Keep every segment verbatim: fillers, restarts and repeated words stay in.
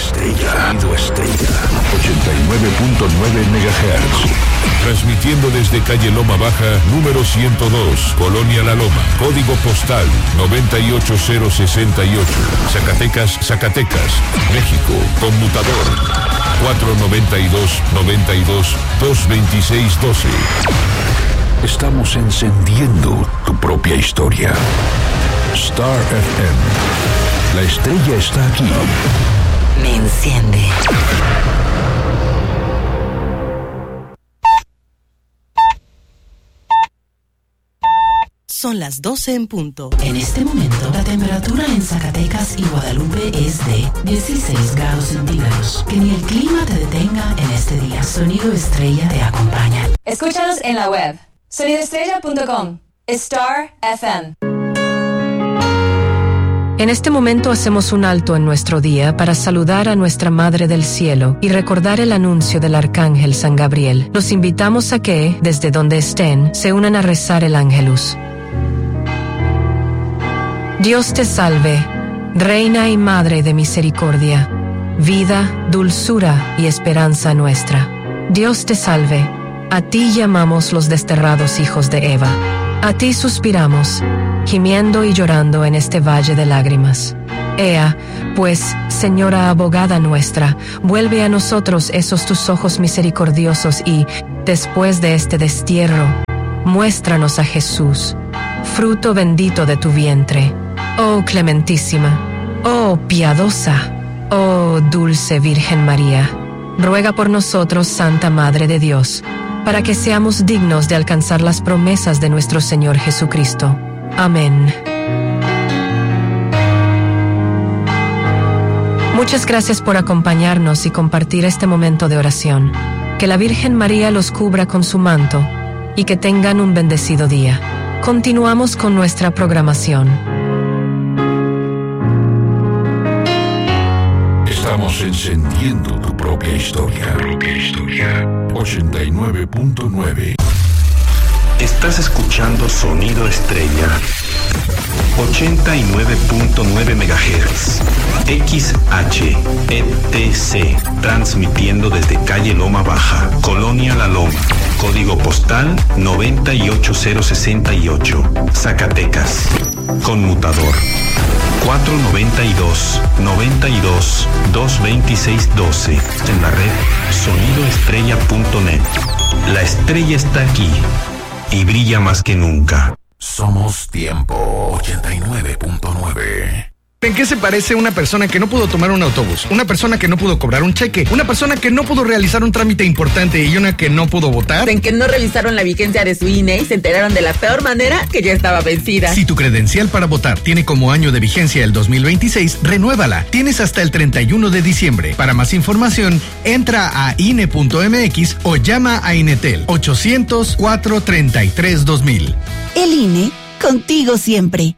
Estrella. Sonido Estrella. ochenta y nueve punto nueve megahertz. Transmitiendo desde calle Loma Baja, número ciento dos, Colonia La Loma. Código postal noventa y ocho cero sesenta y ocho. Zacatecas, Zacatecas, México. Conmutador cuatro noventa y dos, noventa y dos, dos veintiséis doce. Estamos encendiendo tu propia historia. Star F M. La estrella está aquí. Me enciende. Son las doce en punto. En este momento, la temperatura en Zacatecas y Guadalupe es de dieciséis grados centígrados. Que ni el clima te detenga en este día. Sonido Estrella te acompaña. Escúchanos en la web sonido estrella punto com. Star F M. En este momento hacemos un alto en nuestro día para saludar a nuestra Madre del Cielo y recordar el anuncio del Arcángel San Gabriel. Los invitamos a que, desde donde estén, se unan a rezar el Ángelus. Dios te salve, Reina y Madre de misericordia, vida, dulzura y esperanza nuestra. Dios te salve, a ti llamamos los desterrados hijos de Eva. A ti suspiramos, gimiendo y llorando en este valle de lágrimas. Ea, pues, Señora abogada nuestra, vuelve a nosotros esos tus ojos misericordiosos y, después de este destierro, muéstranos a Jesús, fruto bendito de tu vientre. Oh clementísima, oh piadosa, oh dulce Virgen María, ruega por nosotros, Santa Madre de Dios, para que seamos dignos de alcanzar las promesas de nuestro Señor Jesucristo. Amén. Muchas gracias por acompañarnos y compartir este momento de oración. Que la Virgen María los cubra con su manto y que tengan un bendecido día. Continuamos con nuestra programación. Estamos encendiendo tu propia historia. Propia historia. ochenta y nueve punto nueve. Estás escuchando Sonido Estrella. ochenta y nueve punto nueve megahertz. X H E T C. Transmitiendo desde calle Loma Baja, Colonia La Loma. Código postal noventa y ocho cero sesenta y ocho. Zacatecas. Conmutador cuatro noventa y dos, noventa y dos, dos veintiséis doce. En la red sonido estrella punto net. La estrella está aquí y brilla más que nunca. Somos Tiempo ochenta y nueve punto nueve. ¿En qué se parece una persona que no pudo tomar un autobús? Una persona que no pudo cobrar un cheque, una persona que no pudo realizar un trámite importante y una que no pudo votar. En que no revisaron la vigencia de su I N E y se enteraron de la peor manera que ya estaba vencida. Si tu credencial para votar tiene como año de vigencia el dos mil veintiséis, renuévala. Tienes hasta el treinta y uno de diciembre. Para más información, entra a I N E punto M X o llama a Inetel ochocientos, cuatro treinta y tres, dos mil. El I N E, contigo siempre.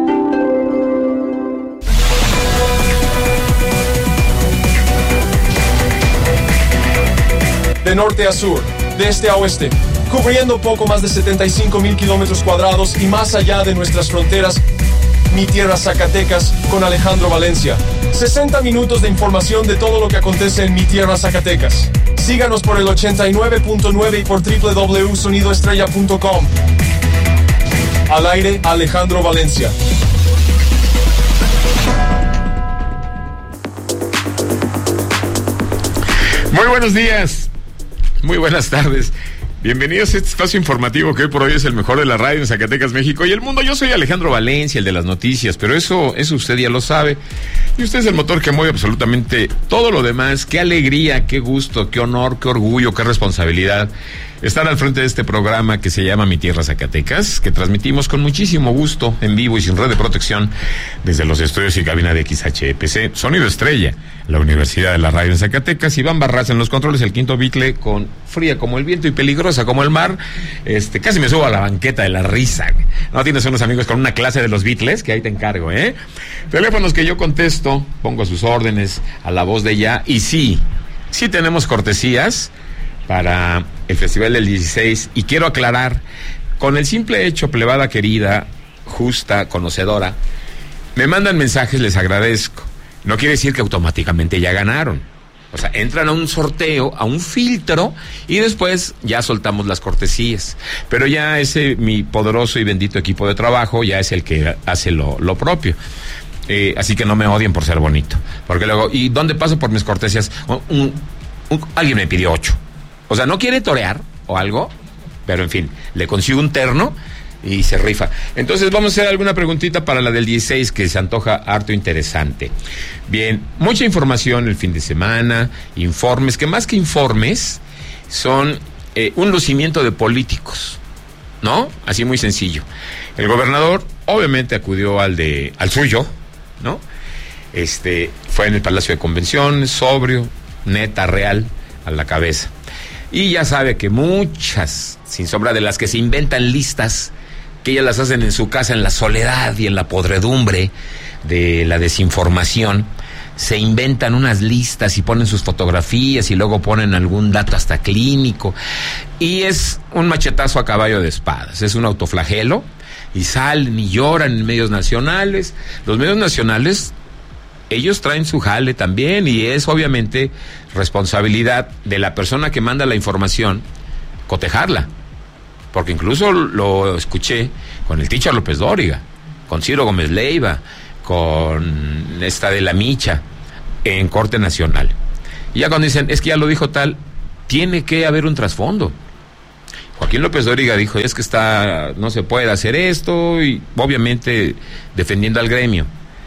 De norte a sur, de este a oeste, cubriendo poco más de setenta y cinco mil kilómetros cuadrados y más allá de nuestras fronteras, Mi Tierra Zacatecas con Alejandro Valencia. sesenta minutos de información de todo lo que acontece en Mi Tierra Zacatecas. Síganos por el ochenta y nueve punto nueve y por doble u doble u doble u punto sonido estrella punto com. Al aire, Alejandro Valencia. Muy buenos días. Muy buenas tardes. Bienvenidos a este espacio informativo que hoy por hoy es el mejor de la radio en Zacatecas, México y el mundo. Yo soy Alejandro Valencia, el de las noticias, pero eso, eso usted ya lo sabe. Y usted es el motor que mueve absolutamente todo lo demás. Qué alegría, qué gusto, qué honor, qué orgullo, qué responsabilidad estar al frente de este programa que se llama Mi Tierra Zacatecas, que transmitimos con muchísimo gusto, en vivo y sin red de protección, desde los estudios y cabina de X H E P C, Sonido Estrella, la Universidad de la Radio en Zacatecas. Iván Barraza en los controles, el quinto bicle, con fría como el viento y peligrosa como el mar. Este, casi me subo a la banqueta de la risa. No tienes unos amigos con una clase de los Beatles, que ahí te encargo, ¿eh? Teléfonos que yo contesto, pongo a sus órdenes, a la voz de ella, y sí, sí tenemos cortesías para el Festival del dieciséis, y quiero aclarar, con el simple hecho, plebada querida, justa, conocedora, me mandan mensajes, les agradezco, no quiere decir que automáticamente ya ganaron. O sea, entran a un sorteo, a un filtro, y después ya soltamos las cortesías. Pero ya ese, mi poderoso y bendito equipo de trabajo, ya es el que hace lo, lo propio. Eh, así que no me odien por ser bonito. Porque luego, ¿y dónde paso por mis cortesías? Un, un, un, alguien me pidió ocho. O sea, no quiere torear o algo, pero en fin, le consigo un terno y se rifa. Entonces vamos a hacer alguna preguntita para la del dieciséis, que se antoja harto interesante. Bien, mucha información el fin de semana, informes, que más que informes son eh, un lucimiento de políticos, ¿no? Así muy sencillo. El gobernador obviamente acudió al de al suyo, ¿no? Este, fue en el Palacio de Convenciones, sobrio, neta, real, a la cabeza. Y ya sabe que muchas, sin sombra de las que se inventan listas, que ellas las hacen en su casa en la soledad y en la podredumbre de la desinformación, se inventan unas listas y ponen sus fotografías y luego ponen algún dato hasta clínico, y es un machetazo a caballo de espadas, es un autoflagelo, y salen y lloran en medios nacionales. Los medios nacionales, ellos traen su jale también, y es obviamente responsabilidad de la persona que manda la información cotejarla. Porque incluso lo escuché con el Teacher López Dóriga, con Ciro Gómez Leiva, con esta de la Micha, en Corte Nacional. Y ya cuando dicen, es que ya lo dijo tal, tiene que haber un trasfondo. Joaquín López Dóriga dijo, es que está, no se puede hacer esto, y obviamente defendiendo al gremio.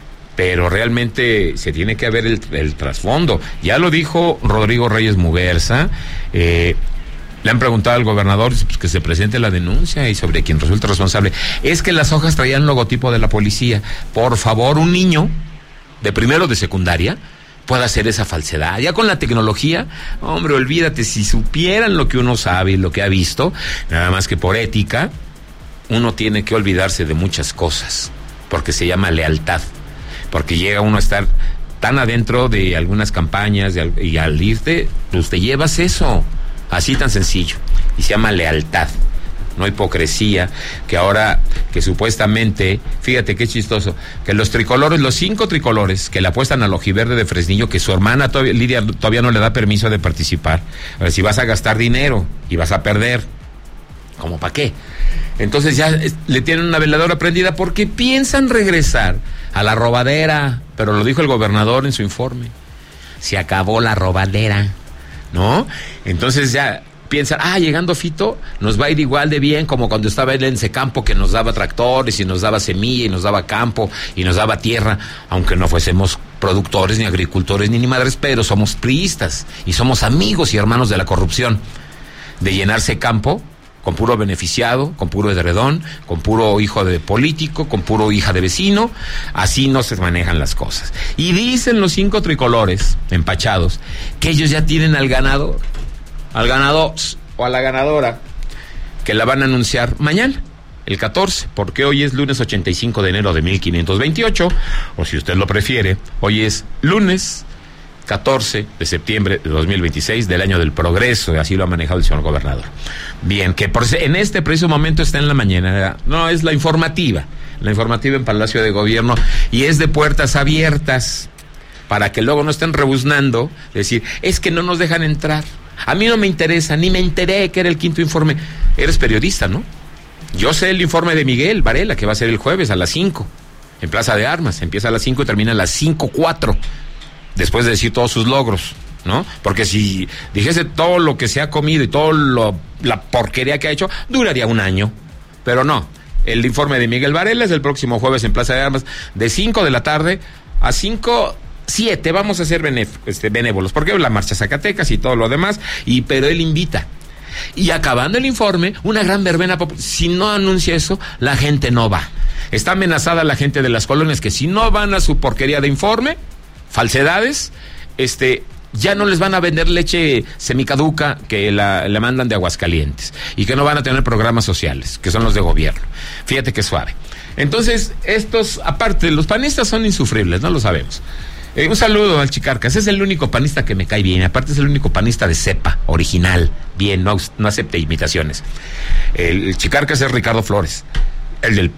Pero realmente se tiene que haber el, el trasfondo. Ya lo dijo Rodrigo Reyes Muguerza. eh, Le han preguntado al gobernador pues, que se presente la denuncia y sobre quien resulta responsable. Es que las hojas traían logotipo de la policía. Por favor, un niño de primero de secundaria puede hacer esa falsedad. Ya con la tecnología, hombre, olvídate, si supieran lo que uno sabe y lo que ha visto, nada más que por ética, uno tiene que olvidarse de muchas cosas, porque se llama lealtad, porque llega uno a estar tan adentro de algunas campañas de, y al irte, pues te llevas eso. Así tan sencillo. Y se llama lealtad, no hipocresía, que ahora, que supuestamente, fíjate qué chistoso, que los tricolores, los cinco tricolores que le apuestan al ojiverde de Fresnillo, que su hermana todavía, Lidia todavía no le da permiso de participar. A ver, si vas a gastar dinero y vas a perder, ¿cómo para qué? Entonces ya es, le tienen una veladora prendida porque piensan regresar a la robadera, pero lo dijo el gobernador en su informe. Se acabó la robadera, ¿no? Entonces ya piensan, ah, llegando Fito, nos va a ir igual de bien como cuando estaba él en ese campo, que nos daba tractores y nos daba semilla y nos daba campo y nos daba tierra, aunque no fuésemos productores ni agricultores ni ni madres, pero somos priistas y somos amigos y hermanos de la corrupción, de llenarse campo con puro beneficiado, con puro edredón, con puro hijo de político, con puro hija de vecino. Así no se manejan las cosas. Y dicen los cinco tricolores empachados que ellos ya tienen al ganador, al ganador o a la ganadora, que la van a anunciar mañana, el catorce, porque hoy es lunes ochenta y cinco de enero de mil quinientos veintiocho, o si usted lo prefiere, hoy es lunes catorce de septiembre de dos mil veintiséis, del año del progreso, y así lo ha manejado el señor gobernador. Bien, que por en este preciso momento está en la mañana, no, es la informativa, la informativa en Palacio de Gobierno, y es de puertas abiertas, para que luego no estén rebuznando, decir, es que no nos dejan entrar, a mí no me interesa, ni me enteré que era el quinto informe. Eres periodista, ¿no? Yo sé el informe de Miguel Varela, que va a ser el jueves a las cinco, en Plaza de Armas, empieza a las cinco y termina a las cinco cuatro, después de decir todos sus logros, ¿no? Porque si dijese todo lo que se ha comido y todo lo, la porquería que ha hecho, duraría un año. Pero no, el informe de Miguel Varela es el próximo jueves en Plaza de Armas, de cinco de la tarde a cinco, siete, vamos a ser benef- este, benévolos, porque la marcha Zacatecas y todo lo demás, y pero él invita. Y acabando el informe, una gran verbena, si no anuncia eso, la gente no va. Está amenazada la gente de las colonias, que si no van a su porquería de informe, falsedades, este, ya no les van a vender leche semicaduca que la, la mandan de Aguascalientes, y que no van a tener programas sociales, que son los de gobierno. Fíjate qué suave. Entonces, estos, aparte, los panistas son insufribles, no lo sabemos. Eh, un saludo al Chicarcas, es el único panista que me cae bien, aparte es el único panista de cepa, original, bien, no, no acepte imitaciones. El, el Chicarcas es Ricardo Flores, el del P A N.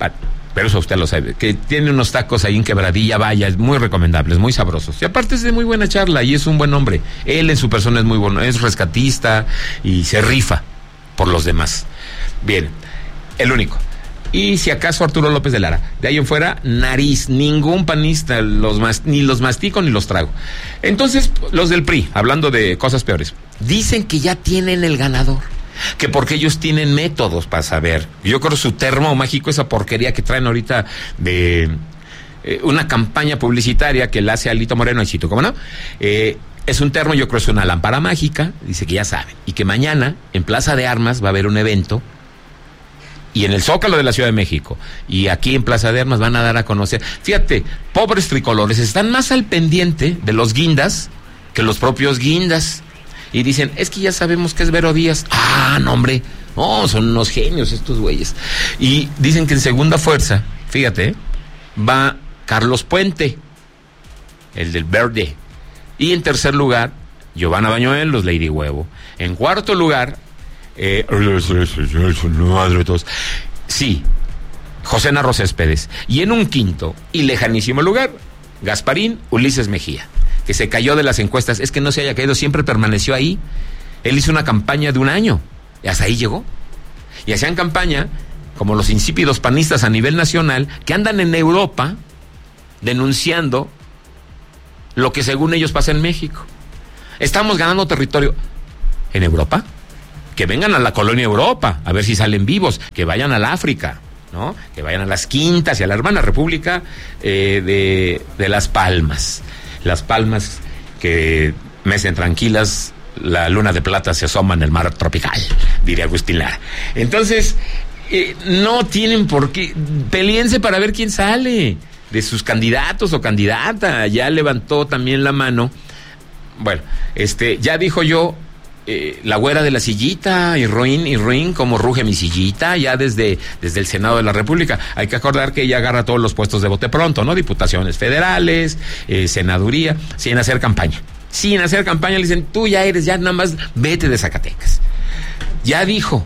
pero eso usted lo sabe, que tiene unos tacos ahí en Quebradilla, vaya, es muy recomendable, es muy sabrosos. Y aparte es de muy buena charla y es un buen hombre. Él en su persona es muy bueno, es rescatista y se rifa por los demás. Bien, el único. Y si acaso Arturo López de Lara. De ahí en fuera, nariz, ningún panista, los mas, ni los mastico ni los trago. Entonces, los del P R I, hablando de cosas peores, dicen que ya tienen el ganador. Que porque ellos tienen métodos para saber. Yo creo su termo mágico, esa porquería que traen ahorita de eh, una campaña publicitaria que la hace Alito Moreno, Chito, ¿cómo no? Eh, es un termo, yo creo que es una lámpara mágica, dice que ya saben. Y que mañana, en Plaza de Armas, va a haber un evento. Y en el Zócalo de la Ciudad de México y aquí en Plaza de Armas van a dar a conocer. Fíjate, pobres tricolores están más al pendiente de los guindas que los propios guindas. Y dicen, es que ya sabemos que es Vero Díaz. Ah, no, hombre, no, son unos genios estos güeyes. Y dicen que en segunda fuerza, fíjate, va Carlos Puente, el del Verde. Y en tercer lugar, Giovanna Bañuelos, los Lady Huevo. En cuarto lugar, Eh, sí, José Narro Céspedes. Y en un quinto y lejanísimo lugar, Gasparín Ulises Mejía, que se cayó de las encuestas. Es que no se haya caído, siempre permaneció ahí. Él hizo una campaña de un año y hasta ahí llegó. Y hacían campaña como los insípidos panistas a nivel nacional que andan en Europa denunciando lo que según ellos pasa en México. Estamos ganando territorio en Europa. Que vengan a la colonia Europa, a ver si salen vivos, que vayan al África, ¿no? Que vayan a las Quintas y a la hermana República eh, de, de Las Palmas. Las Palmas que mecen tranquilas, la luna de plata se asoma en el mar tropical, diría Agustín Lara. Entonces, eh, no tienen por qué, peleense para ver quién sale de sus candidatos o candidata. Ya levantó también la mano, bueno, este, ya dijo yo, Eh, la güera de la sillita, y ruin, y ruin, como ruge mi sillita, ya desde, desde el Senado de la República. Hay que acordar que ella agarra todos los puestos de bote pronto, ¿no? Diputaciones federales, eh, senaduría, sin hacer campaña. Sin hacer campaña le dicen, tú ya eres, ya nada más vete de Zacatecas. Ya dijo,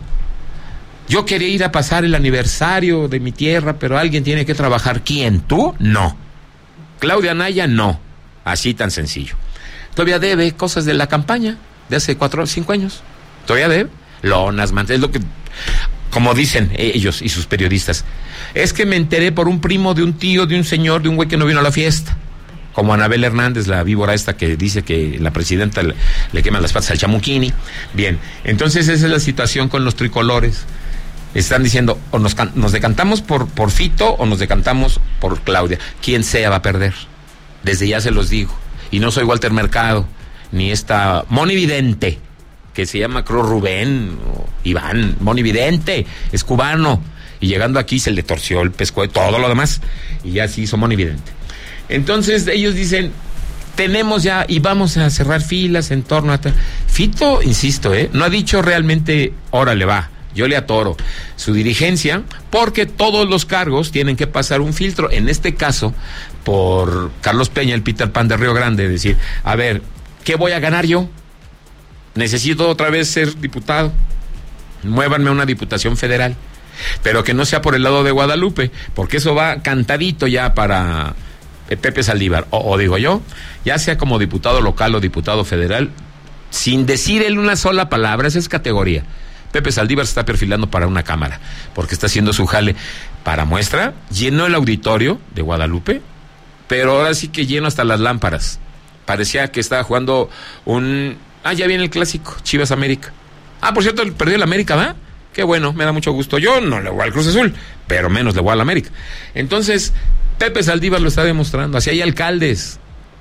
yo quería ir a pasar el aniversario de mi tierra, pero alguien tiene que trabajar. ¿Quién? ¿Tú? No. Claudia Anaya, no. Así tan sencillo. Todavía debe cosas de la campaña de hace cuatro o cinco años. Todavía debe lonas, manteles, lo que, como dicen ellos y sus periodistas, es que me enteré por un primo de un tío, de un señor, de un güey que no vino a la fiesta, como Anabel Hernández, la víbora esta que dice que la presidenta le, le quema las patas al chamuquini. Bien, entonces esa es la situación con los tricolores. Están diciendo, o nos, nos decantamos por, por Fito o nos decantamos por Claudia. Quien sea va a perder, desde ya se los digo. Y no soy Walter Mercado, ni esta Moni Vidente, que se llama Cruz Rubén, o Iván, Moni Vidente, es cubano, y llegando aquí se le torció el pescuezo, todo lo demás, y ya se hizo Moni Vidente. Entonces ellos dicen, tenemos ya, y vamos a cerrar filas en torno a... Fito, insisto, ¿eh? no ha dicho realmente, órale va, yo le atoro su dirigencia, porque todos los cargos tienen que pasar un filtro, en este caso, por Carlos Peña, el Peter Pan de Río Grande, decir, a ver, ¿qué voy a ganar yo? Necesito otra vez ser diputado. Muévanme a una diputación federal. Pero que no sea por el lado de Guadalupe, porque eso va cantadito ya para Pepe Saldívar. O, o digo yo, ya sea como diputado local o diputado federal, sin decir él una sola palabra, esa es categoría. Pepe Saldívar se está perfilando para una cámara, porque está haciendo su jale. Para muestra, llenó el auditorio de Guadalupe, pero ahora sí que lleno hasta las lámparas. Parecía que estaba jugando un... Ah, ya viene el clásico, Chivas América. Ah, por cierto, perdió el América, ¿va? Qué bueno, me da mucho gusto. Yo no le voy al Cruz Azul, pero menos le voy al América. Entonces, Pepe Saldívar lo está demostrando. Así hay alcaldes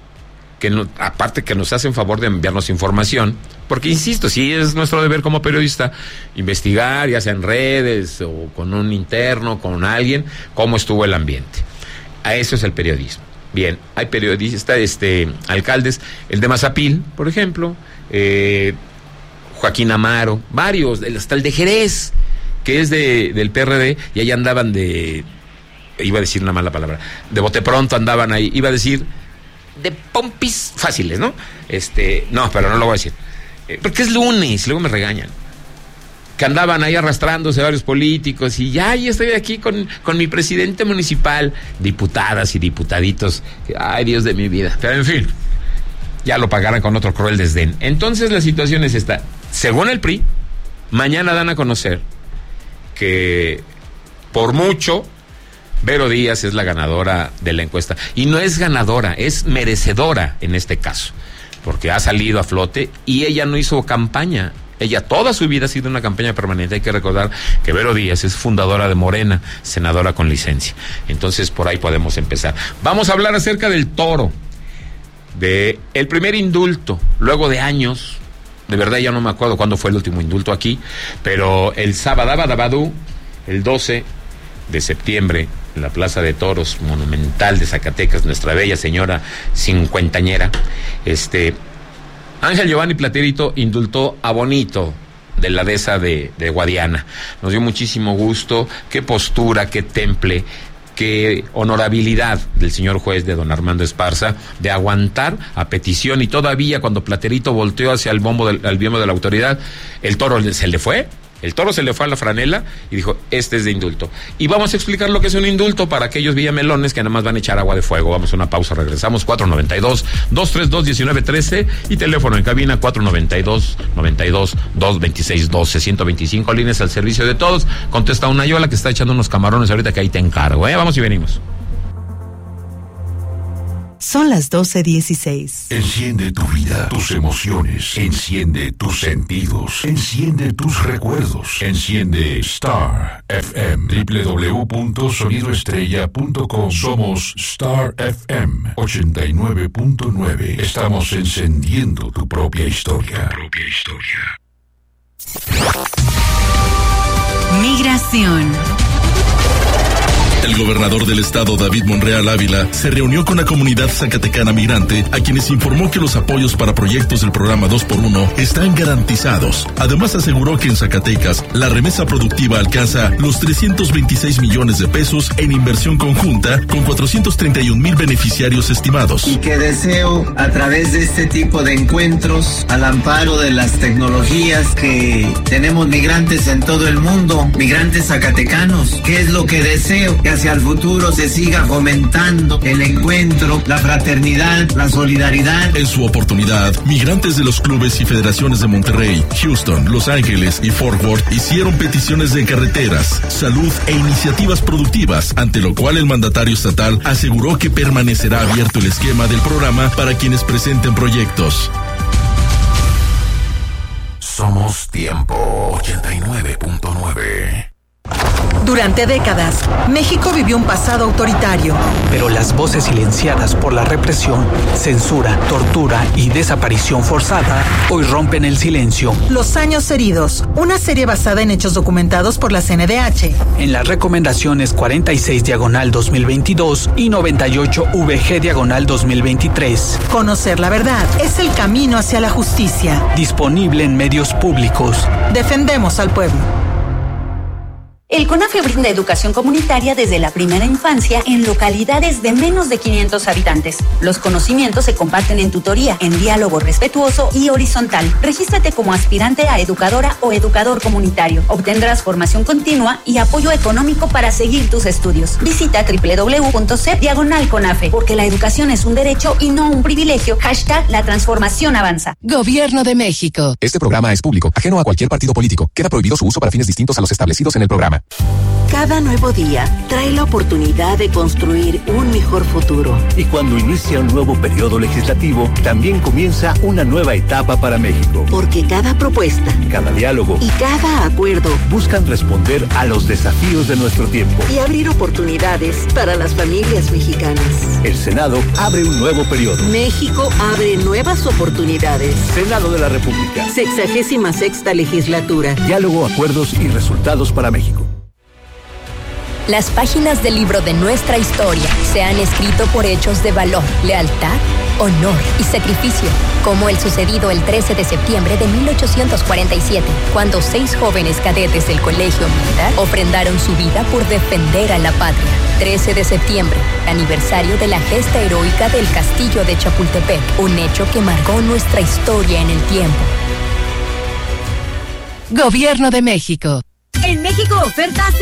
que no, aparte que nos hacen favor de enviarnos información, porque insisto, sí es nuestro deber como periodista investigar, ya sea en redes o con un interno, con alguien, cómo estuvo el ambiente. A eso es el periodismo. Bien, hay periodistas, este, alcaldes, el de Mazapil, por ejemplo, eh, Joaquín Amaro, varios, hasta el de Jerez, que es de, del P R D, y ahí andaban de, iba a decir una mala palabra, de bote pronto andaban ahí, iba a decir, de pompis fáciles, ¿no? Este, no, pero no lo voy a decir, eh, porque es lunes, luego me regañan. que andaban ahí arrastrándose varios políticos y ya, ya estoy aquí con, con mi presidente municipal, diputadas y diputaditos, ay Dios de mi vida, pero en fin, ya lo pagaran con otro cruel desdén. Entonces la situación es esta, según el P R I, mañana dan a conocer que por mucho Vero Díaz es la ganadora de la encuesta, y no es ganadora, es merecedora en este caso, porque ha salido a flote y ella no hizo campaña. Ella toda su vida ha sido una campaña permanente. Hay que recordar que Vero Díaz es fundadora de Morena, senadora con licencia. Entonces por ahí podemos empezar. Vamos a hablar acerca del Toro, de el primer indulto, luego de años. De verdad ya no me acuerdo cuándo fue el último indulto aquí, pero el Sabadabadabadú, el doce de septiembre, en la Plaza de Toros monumental de Zacatecas, nuestra bella señora cincuentañera, este... Ángel Giovanni Platerito indultó a Bonito, de la dehesa de, de Guadiana. Nos dio muchísimo gusto, qué postura, qué temple, qué honorabilidad del señor juez de don Armando Esparza de aguantar a petición, y todavía cuando Platerito volteó hacia el bombo del, al biombo de la autoridad, el toro se le fue. El toro se le fue a la franela y dijo, este es de indulto. Y vamos a explicar lo que es un indulto para aquellos villamelones que nada más van a echar agua de fuego. Vamos a una pausa, regresamos. Cuatro noventa y dos, dos treinta y dos, diecinueve trece y teléfono en cabina cuatro noventa y dos, noventa y dos, dos veintiséis doce, ciento veinticinco, líneas al servicio de todos. Contesta una Yola que está echando unos camarones ahorita, que ahí te encargo, ¿eh? Vamos y venimos. Son las doce dieciséis. Enciende tu vida, tus emociones, enciende tus sentidos, enciende tus recuerdos, enciende Star F M, doble u doble u doble u punto sonido estrella punto com. Somos Star F M ochenta y nueve punto nueve. Estamos encendiendo tu propia historia. Tu propia historia. Migración. El gobernador del estado, David Monreal Ávila, se reunió con la comunidad zacatecana migrante, a quienes informó que los apoyos para proyectos del programa dos por uno están garantizados. Además, aseguró que en Zacatecas, la remesa productiva alcanza los trescientos veintiséis millones de pesos en inversión conjunta, con cuatrocientos treinta y un mil beneficiarios estimados. Y que deseo, a través de este tipo de encuentros, al amparo de las tecnologías que tenemos migrantes en todo el mundo, migrantes zacatecanos, ¿qué es lo que deseo? Que hacia el futuro se siga fomentando el encuentro, la fraternidad, la solidaridad. En su oportunidad, migrantes de los clubes y federaciones de Monterrey, Houston, Los Ángeles y Fort Worth hicieron peticiones de carreteras, salud e iniciativas productivas, ante lo cual el mandatario estatal aseguró que permanecerá abierto el esquema del programa para quienes presenten proyectos. Somos Tiempo ochenta y nueve punto nueve. Durante décadas, México vivió un pasado autoritario. Pero las voces silenciadas por la represión, censura, tortura y desaparición forzada hoy rompen el silencio. Los años heridos, una serie basada en hechos documentados por la C N D H. En las recomendaciones cuarenta y seis diagonal dos mil veintidós y noventa y ocho V G diagonal dos mil veintitrés. Conocer la verdad es el camino hacia la justicia. Disponible en medios públicos. Defendemos al pueblo. El CONAFE brinda educación comunitaria desde la primera infancia en localidades de menos de quinientos habitantes. Los conocimientos se comparten en tutoría, en diálogo respetuoso y horizontal. Regístrate como aspirante a educadora o educador comunitario. Obtendrás formación continua y apoyo económico para seguir tus estudios. Visita doble u doble u doble u punto c diagonal CONAFE, porque la educación es un derecho y no un privilegio. Hashtag la transformación avanza. Gobierno de México. Este programa es público, ajeno a cualquier partido político. Queda prohibido su uso para fines distintos a los establecidos en el programa. Cada nuevo día trae la oportunidad de construir un mejor futuro. Y cuando inicia un nuevo periodo legislativo, también comienza una nueva etapa para México. Porque cada propuesta, cada diálogo y cada acuerdo buscan responder a los desafíos de nuestro tiempo y abrir oportunidades para las familias mexicanas. El Senado abre un nuevo periodo. México abre nuevas oportunidades. Senado de la República. Sexagésima sexta legislatura. Diálogo, acuerdos y resultados para México. Las páginas del libro de nuestra historia se han escrito por hechos de valor, lealtad, honor y sacrificio, como el sucedido el trece de septiembre de mil ochocientos cuarenta y siete, cuando seis jóvenes cadetes del Colegio Militar ofrendaron su vida por defender a la patria. trece de septiembre, aniversario de la gesta heroica del Castillo de Chapultepec, un hecho que marcó nuestra historia en el tiempo. Gobierno de México. En México, ofertas